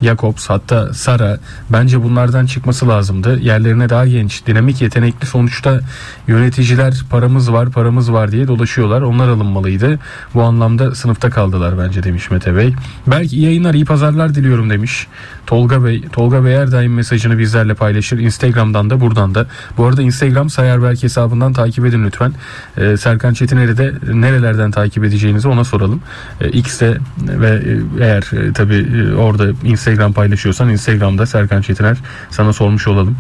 Jakobs, hatta Sara, bence bunlardan çıkması lazımdı. Yerlerine daha genç, dinamik, yetenekli, sonuçta yöneticiler paramız var diye dolaşıyorlar. Onlar alınmalıydı. Bu anlamda sınıfta kaldılar bence demiş Mete Bey. Belki iyi yayınlar, iyi pazarlar diliyorum demiş Tolga Bey. Tolga Bey her daim mesajını bizlerle paylaşır. Instagram'dan da buradan da. Bu arada Instagram Sayarberk hesabından takip edin lütfen. Serkan Çetiner'i de nerelerden takip edeceğinizi ona soralım. X'te ve eğer tabii orada Instagram paylaşıyorsan Instagram'da Serkan Çetiner sana sormuş olalım.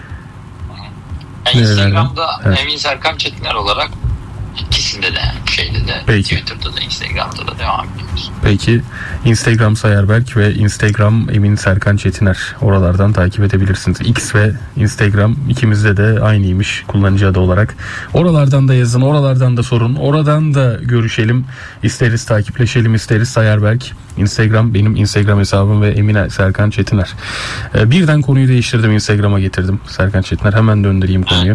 Yani Instagram'da evet. Emin Serkan Çetiner olarak ikisinde de peki. Twitter'da da Instagram'da da devam ediyoruz. Peki Instagram Sayarberk ve Instagram Emin Serkan Çetiner, oralardan takip edebilirsiniz. X ve Instagram ikimizde de aynıymış kullanıcı adı olarak. Oralardan da yazın, oralardan da sorun, oradan da görüşelim. İsteriz takipleşelim, isteriz. Sayarberk Instagram benim Instagram hesabım ve Emin Serkan Çetiner. Birden konuyu değiştirdim, Instagram'a getirdim Serkan Çetiner. Hemen döndüreyim konuyu.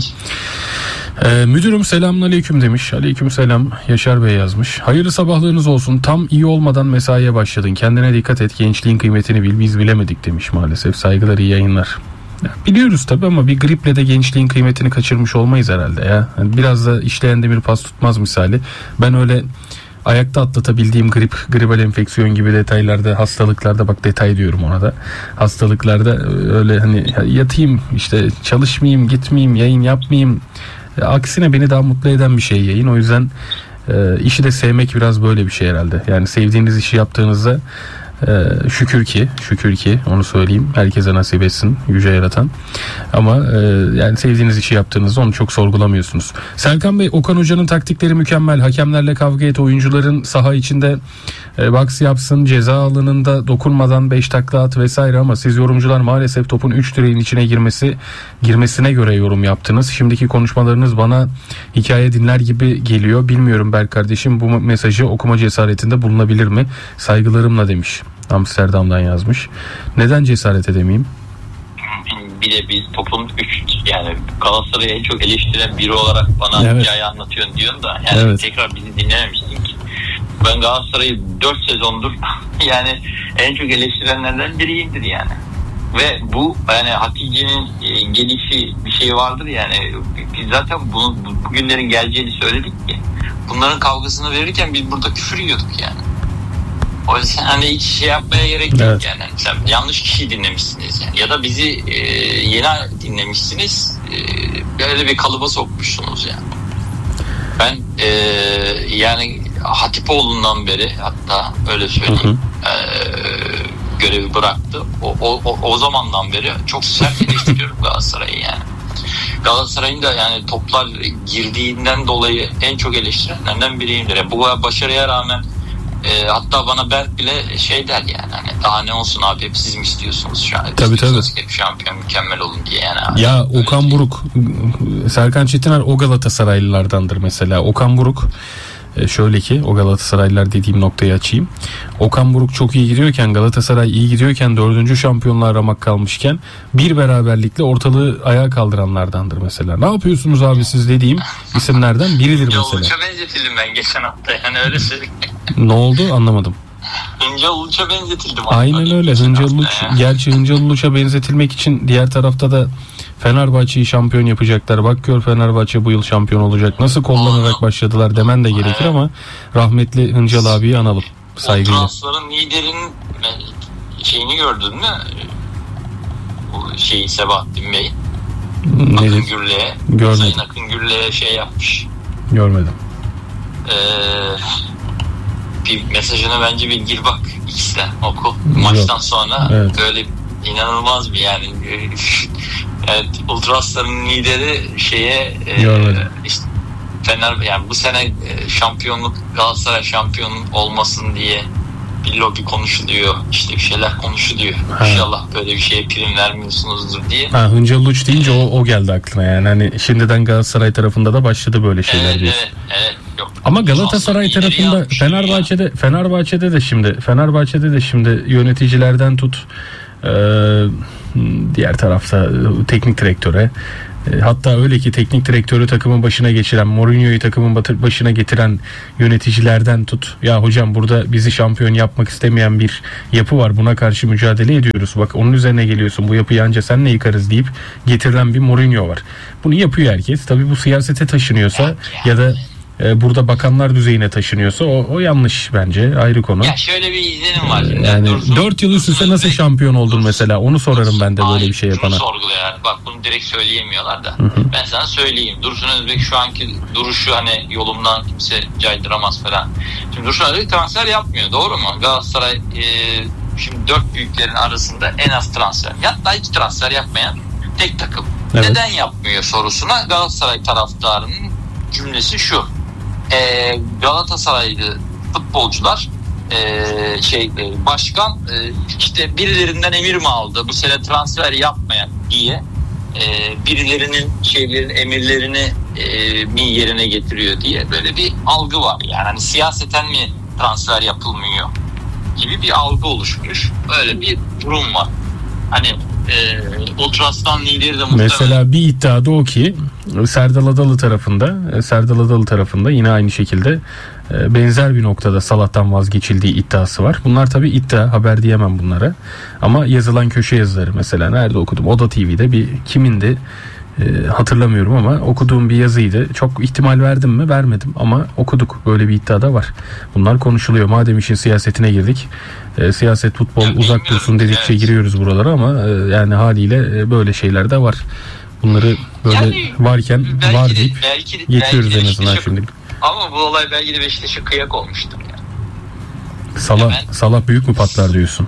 Müdürüm selamünaleyküm demiş. Aleykümselam. Yaşar Bey yazmış. Hayırlı sabahlarınız olsun. Tam iyi olmadan mesaiye başladın. Kendine dikkat et. Gençliğin kıymetini bil. Biz bilemedik demiş maalesef. Saygılar, iyi yayınlar. Ya, biliyoruz tabii ama bir griple de gençliğin kıymetini kaçırmış olmayız herhalde ya. Yani biraz da işleyen demir pas tutmaz misali. Ben öyle ayakta atlatabildiğim gribal enfeksiyon gibi detaylarda, hastalıklarda, bak detay diyorum ona da, hastalıklarda öyle hani yatayım işte, çalışmayayım, gitmeyeyim, yayın yapmayayım. Aksine beni daha mutlu eden bir şey yayın. O yüzden işi de sevmek biraz böyle bir şey herhalde. Yani sevdiğiniz işi yaptığınızda şükür ki onu söyleyeyim, herkese nasip etsin yüce yaratan, ama yani sevdiğiniz işi yaptığınızda onu çok sorgulamıyorsunuz. Serkan Bey, Okan Hoca'nın taktikleri mükemmel. Hakemlerle kavga et, oyuncuların saha içinde box yapsın, ceza alanında dokunmadan 5 takla at vesaire, ama siz yorumcular maalesef topun 3 direğin içine girmesine göre yorum yaptınız. Şimdiki konuşmalarınız bana hikaye dinler gibi geliyor. Bilmiyorum Berk kardeşim, bu mesajı okuma cesaretinde bulunabilir mi? Saygılarımla demiş. Amsterdam'dan yazmış. Neden cesaret edemeyeyim? Bir de biz toplum yani Galatasaray'ı en çok eleştiren biri olarak bana evet. Hikaye anlatıyorsun diyorsun da yani evet. Tekrar bizi dinlememişsin ki. Ben Galatasaray'ı 4 sezondur yani en çok eleştirenlerden biriyimdir yani. Ve bu yani Hatice'nin gelişi bir şey vardır yani. Biz zaten bugünlerin geleceğini söyledik ki. Bunların kavgasını verirken biz burada küfür yiyorduk yani. O yüzden hani hiç şey yapmaya gerek yok evet. Yani. Sen yanlış kişiyi dinlemişsiniz yani. Ya da bizi yeni dinlemişsiniz. Böyle bir kalıba sokmuşsunuz yani. Ben yani Hatipoğlu'ndan beri, hatta öyle söyleyeyim, görevi bıraktı. O zamandan beri çok sert eleştiriyorum Galatasaray'ı yani. Galatasaray'ın da yani toplar girdiğinden dolayı en çok eleştirenlerden biriyimdir. Yani bu başarıya rağmen hatta bana Berk bile şey der yani, hani daha ne olsun abi, hep siz mi istiyorsunuz şu an? Tabii. Hep şampiyon mükemmel olun diye yani. Abi. Ya Okan Buruk, Serkan Çetiner o Galatasaraylılardandır mesela. Okan Buruk şöyle ki, o Galatasaraylılar dediğim noktayı açayım. Okan Buruk çok iyi gidiyorken, Galatasaray iyi gidiyorken, 4. şampiyonluğa aramak kalmışken bir beraberlikle ortalığı ayağa kaldıranlardandır mesela. Ne yapıyorsunuz abi siz dediğim isimlerden biridir mesela. Uluç'a benzetildim ben geçen hafta yani, öyle söyleyeyim. Ne oldu anlamadım. Hıncal Uluç'a benzetildim. Aynen öyle. Hıncal Uluç. Gerçi Hıncal Uluç'a benzetilmek için diğer tarafta da Fenerbahçe'yi şampiyon yapacaklar. Bak gör Fenerbahçe bu yıl şampiyon olacak. Nasıl kollanarak başladılar demen de gerekir ama rahmetli Hıncal abiyi analım saygıyla. O transferin liderinin şeyini gördün mü? O Sebahattin Bey. Akın Gürle'ye. Görmedim. Sayın Akın Gürle'ye şey yapmış. Görmedim. Bir mesajına bence bir gir bak, X'ten oku. Maçtan sonra evet. Böyle inanılmaz bir yani evet, Ultras'ların lideri işte Fener, yani bu sene şampiyonluk, Galatasaray şampiyon olmasın diye bir lobi konuşuluyor, işte bir şeyler konuşuluyor. İnşallah böyle bir şeye prim vermiyorsunuzdur diye. Hıncal Uluç deyince o geldi aklına yani, hani şimdiden Galatasaray tarafında da başladı böyle şeyler diyorsun. Evet. Yok. Ama Galatasaray tarafında Fenerbahçe'de de şimdi yöneticilerden tut diğer tarafta teknik direktöre, Hatta öyle ki teknik direktörü takımın başına geçiren, Mourinho'yu takımın başına getiren yöneticilerden tut. Ya hocam burada bizi şampiyon yapmak istemeyen bir yapı var. Buna karşı mücadele ediyoruz. Bak onun üzerine geliyorsun. Bu yapıyı anca senle yıkarız deyip getirilen bir Mourinho var. Bunu yapıyor herkes. Tabii bu siyasete taşınıyorsa ya da burada bakanlar düzeyine taşınıyorsa o yanlış bence. Ayrı konu. Ya şöyle bir izlenim var. Yani 4 yıl üst üste nasıl şampiyon oldun mesela? Onu sorarım ben de böyle bir şey yapana. Şunu sorgula yani. Bak bunu direkt söyleyemiyorlar da. Ben sana söyleyeyim. Dursun Özbek şu anki duruşu hani yolumdan kimse caydıramaz falan. Şimdi Dursun Özbek transfer yapmıyor. Doğru mu? Galatasaray şimdi 4 büyüklerin arasında en az transfer. Hatta hiç transfer yapmayan tek takım. Evet. Neden yapmıyor sorusuna Galatasaray taraftarının cümlesi şu. Galatasaraylı futbolcular başkan işte birilerinden emir mi aldı bu sene transfer yapmayan diye birilerinin emirlerini mi yerine getiriyor diye böyle bir algı var. Yani hani siyaseten mi transfer yapılmıyor gibi bir algı oluşmuş. Öyle bir durum var. Hani Ultras'tan lideri de muhtemelen. Mesela bir iddia da o ki Serdal Adalı tarafında yine aynı şekilde benzer bir noktada Salat'tan vazgeçildiği iddiası var. Bunlar tabii iddia, haber diyemem bunlara. Ama yazılan köşe yazıları mesela nerede okudum? Oda TV'de bir kimindi? Hatırlamıyorum ama okuduğum bir yazıydı. Çok ihtimal verdim mi? Vermedim ama okuduk. Böyle bir iddia da var. Bunlar konuşuluyor. Madem işin siyasetine girdik. Siyaset, futbol uzak dursun dedikçe giriyoruz buralara ama yani haliyle böyle şeyler de var. Bunları böyle yani, varken var deyip geçiyoruz en azından şimdi. Ama bu olay belki de Beşiktaş'a kıyak olmuştur yani. Salah büyük mü patlar diyorsun?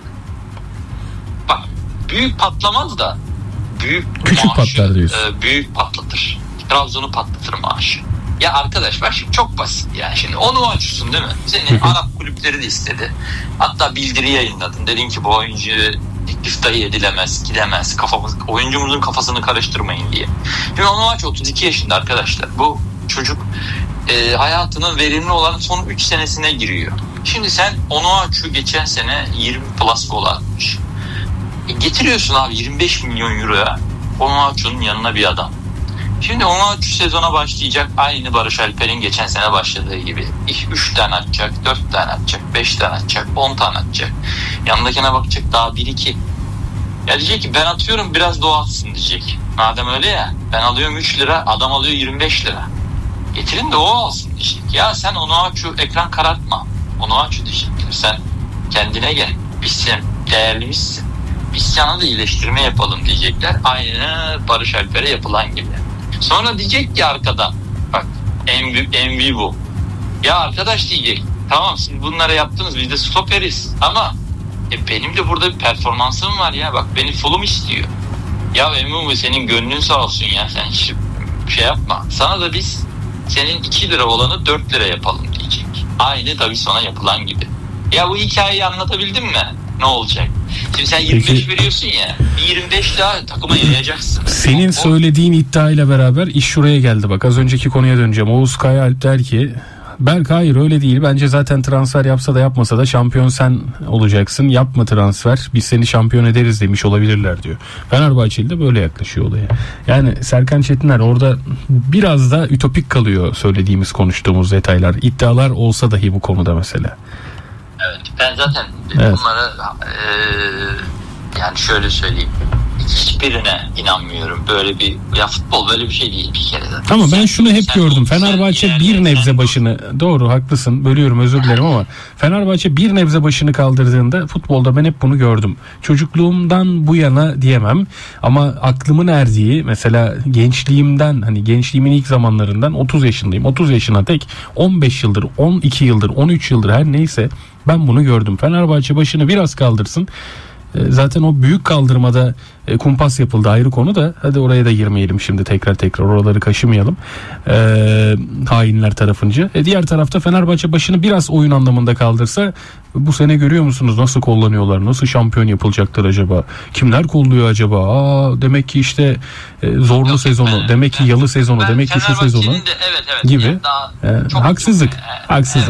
Bak büyük patlamaz da küçük maaşı, patlar diyorsun. Büyük patlatır. Trabzon'u patlatır maaşı. Ya arkadaş bak şimdi çok basit yani. Şimdi onu açıyorsun değil mi? Seni Arap kulüpleri de istedi. Hatta bildiri yayınladın. Dedin ki bu oyuncu teklif dahi edilemez, gidemez. Oyuncumuzun kafasını karıştırmayın diye. Şimdi onu aç 32 yaşında arkadaşlar. Bu çocuk hayatının verimli olan son 3 senesine giriyor. Şimdi sen onu aç şu geçen sene 20 plus gol atmış. Getiriyorsun abi 25 milyon euroya Onuachu'nun yanına bir adam. Şimdi Onuachu sezona başlayacak aynı Barış Alper'in geçen sene başladığı gibi. 3 tane atacak, 4 tane atacak, 5 tane atacak, 10 tane atacak. Yanındakine bakacak daha 1-2. Ya diyecek ki ben atıyorum biraz da o atsın diyecek. Madem öyle ya ben alıyorum 3 lira adam alıyor 25 lira. Getirin de o alsın diyecek. Ya sen Onuachu ekran karartma. Onuachu diyecekler. Sen kendine gel. Biz sen değerlimizsin. Biz sana da iyileştirme yapalım diyecekler. Aynı Barış Alper'e yapılan gibi. Sonra diyecek ki arkadan bak en büyük bu. Ya arkadaş diyecek tamam siz bunlara yaptınız biz de stoperiz ama benim de burada bir performansım var ya bak beni fullum istiyor. Ya Emin senin gönlün sağ olsun ya sen hiç şey yapma. Sana da biz senin 2 lira olanı 4 lira yapalım diyecek. Aynı tabii sana yapılan gibi. Ya bu hikayeyi anlatabildim mi? Ne olacak? Şimdi sen 25 veriyorsun ya. Bir 25 daha takıma yayacaksın. Senin söylediğin iddiayla beraber iş şuraya geldi bak. Az önceki konuya döneceğim. Oğuz Kayaalp der ki Berk hayır öyle değil. Bence zaten transfer yapsa da yapmasa da şampiyon sen olacaksın. Yapma transfer. Biz seni şampiyon ederiz demiş olabilirler diyor. Fenerbahçeli de böyle yaklaşıyor olaya. Yani Serkan Çetiner orada biraz da ütopik kalıyor söylediğimiz konuştuğumuz detaylar. İddialar olsa dahi bu konuda mesela. Evet ben zaten bunlara yani şöyle söyleyeyim. Hiçbirine inanmıyorum. Böyle bir ya futbol böyle bir şey değil bir kere zaten. Ama ben şunu hep gördüm. Fenerbahçe bir nebze başını doğru haklısın. Bölüyorum özür dilerim ama Fenerbahçe bir nebze başını kaldırdığında futbolda ben hep bunu gördüm. Çocukluğumdan bu yana diyemem ama aklımın erdiği mesela gençliğimden hani gençliğimin ilk zamanlarından 30 yaşındayım. 30 yaşına tek 15 yıldır, 12 yıldır, 13 yıldır her neyse ben bunu gördüm. Fenerbahçe başını biraz kaldırsın. Zaten o büyük kaldırmada kumpas yapıldı ayrı konu da hadi oraya da girmeyelim şimdi tekrar oraları kaşımayalım hainler tarafınca. Diğer tarafta Fenerbahçe başını biraz oyun anlamında kaldırsa bu sene görüyor musunuz nasıl kullanıyorlar, nasıl şampiyon yapılacaklar acaba, kimler kolluyor acaba, demek ki işte zorlu sezonu, demek ki yalı sezonu, demek ki şu sezonu de, evet, gibi haksızlık.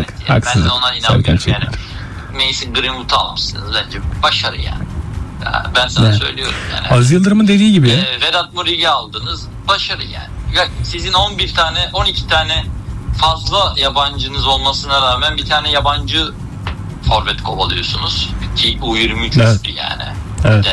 Ben de ona inanmıyorum yani. Mason Greenwood'u almışsınız bence başarı yani. Ya Ben sana söylüyorum yani. Aziz Yıldırım'ın dediği gibi. Vedat Muriq'i aldınız. Başarı yani. Sizin 11 tane 12 tane fazla yabancınız olmasına rağmen bir tane yabancı forvet kovalıyorsunuz ki U23 üstü yani. Evet.